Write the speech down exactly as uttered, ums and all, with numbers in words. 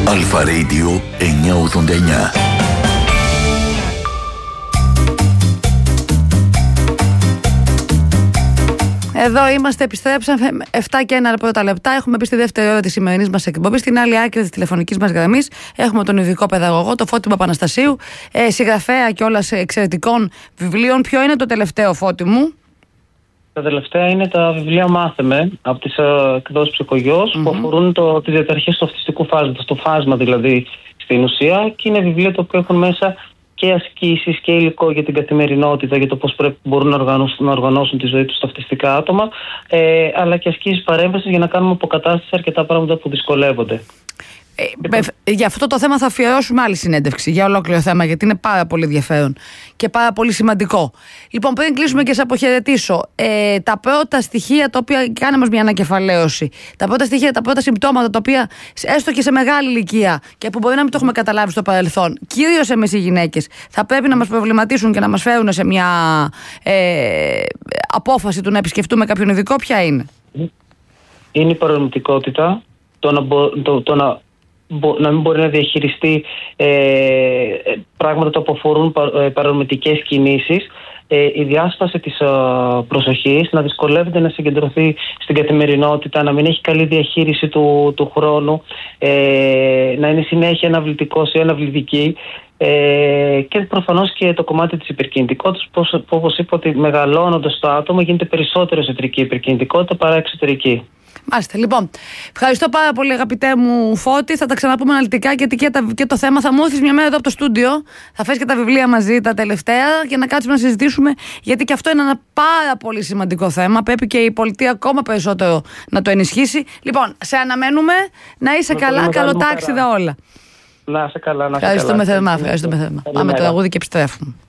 Αλφα Radio εννιακόσια ογδόντα εννιά. Εδώ είμαστε, επιστρέψαμε επτά και ένα πρώτα λεπτά. Έχουμε μπει στη δεύτερη ώρα της σημερινής μας εκπομπής. Στην άλλη άκρη της τηλεφωνικής μας γραμμής έχουμε τον ειδικό παιδαγωγό, τον Φώτη Παπαναστασίου, ε, συγγραφέα κιόλας εξαιρετικών βιβλίων. Ποιο είναι το τελευταίο, Φώτη μου? Τα τελευταία είναι τα βιβλία «Μάθαμε» από τις εκδόσεις Ψυχογιός, mm-hmm. που αφορούν το, τις διαταραχές του αυτιστικού φάσματος, το φάσμα δηλαδή στην ουσία, και είναι βιβλία το οποίο έχουν μέσα και ασκήσεις και υλικό για την καθημερινότητα, για το πώς πρέπει, μπορούν να οργανώσουν, να οργανώσουν τη ζωή τους τα αυτιστικά άτομα, ε, αλλά και ασκήσεις παρέμβασης για να κάνουμε αποκατάσταση αρκετά πράγματα που δυσκολεύονται. Ε, ε, για αυτό το θέμα θα αφιερώσουμε άλλη συνέντευξη για ολόκληρο θέμα, γιατί είναι πάρα πολύ ενδιαφέρον και πάρα πολύ σημαντικό. Λοιπόν, πριν κλείσουμε και σε αποχαιρετήσω, ε, τα πρώτα στοιχεία τα οποία, κάνε μας μια ανακεφαλαίωση, τα πρώτα στοιχεία, τα πρώτα συμπτώματα τα οποία έστω και σε μεγάλη ηλικία και που μπορεί να μην το έχουμε καταλάβει στο παρελθόν, κυρίως εμείς οι γυναίκες, θα πρέπει να μας προβληματίσουν και να μας φέρουν σε μια ε, απόφαση του να επισκεφτούμε κάποιον ειδικό, ποια είναι? Είναι η παρορμητικότητα, το να, το, το να να μην μπορεί να διαχειριστεί ε, πράγματα που αφορούν παρορμητικές κινήσεις, ε, η διάσπαση της ε, προσοχής, να δυσκολεύεται να συγκεντρωθεί στην καθημερινότητα, να μην έχει καλή διαχείριση του, του χρόνου, ε, να είναι συνέχεια αναβλητικός ή αναβλητική, ε, και προφανώς και το κομμάτι της υπερκινητικότητας, που όπως είπα ότι μεγαλώνοντας το άτομο γίνεται περισσότερο εσωτερική υπερκινητικότητα παρά εξωτερική. Μάλιστα, λοιπόν. Ευχαριστώ πάρα πολύ, αγαπητέ μου Φώτη. Θα τα ξαναπούμε αναλυτικά, γιατί και, τα, και το θέμα θα μου έρθεις μια μέρα εδώ από το στούντιο. Θα φέρεις και τα βιβλία μαζί, τα τελευταία, για να κάτσουμε να συζητήσουμε, γιατί και αυτό είναι ένα πάρα πολύ σημαντικό θέμα. Πρέπει και η πολιτεία ακόμα περισσότερο να το ενισχύσει. Λοιπόν, σε αναμένουμε. Να είσαι με καλά, καλοτάξιδα όλα. Να είσαι καλά, να είσαι καλά. Ευχαριστούμε θερμά. Πάμε το τραγούδι και επιστρέφουμε.